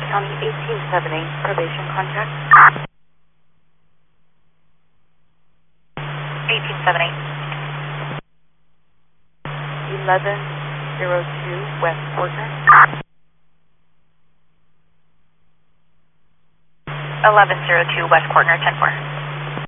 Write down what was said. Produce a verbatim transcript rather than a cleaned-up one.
County eighteen seventy, probation contact. eighteen seventy. eleven oh two West Cortner. eleven oh two West Cortner, ten four.